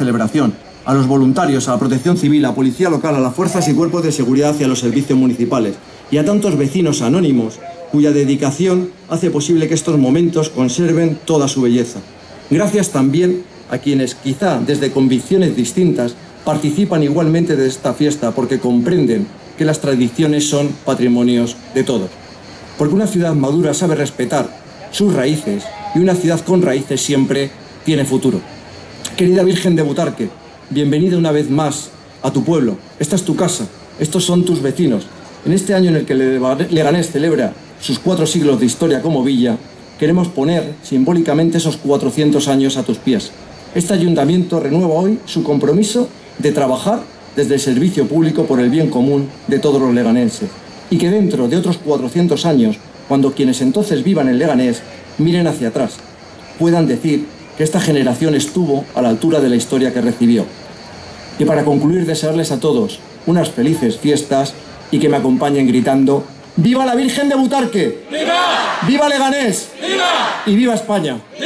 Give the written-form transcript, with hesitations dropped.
celebración, a los voluntarios, a la protección civil, a la policía local, a las fuerzas y cuerpos de seguridad y a los servicios municipales, y a tantos vecinos anónimos cuya dedicación hace posible que estos momentos conserven toda su belleza. Gracias también a quienes, quizá desde convicciones distintas, participan igualmente de esta fiesta porque comprenden que las tradiciones son patrimonios de todos. Porque una ciudad madura sabe respetar sus raíces y una ciudad con raíces siempre tiene futuro. Querida Virgen de Butarque, bienvenida una vez más a tu pueblo. Esta es tu casa, estos son tus vecinos. En este año en el que Leganés celebra sus 4 siglos de historia como villa, queremos poner simbólicamente esos 400 años a tus pies. Este ayuntamiento renueva hoy su compromiso de trabajar desde el servicio público por el bien común de todos los leganenses. Y que dentro de otros 400 años, cuando quienes entonces vivan en Leganés miren hacia atrás, puedan decir que esta generación estuvo a la altura de la historia que recibió. Y para concluir, desearles a todos unas felices fiestas y que me acompañen gritando: ¡Viva la Virgen de Butarque! ¡Viva! ¡Viva Leganés! ¡Viva! Y ¡viva España! ¡Viva!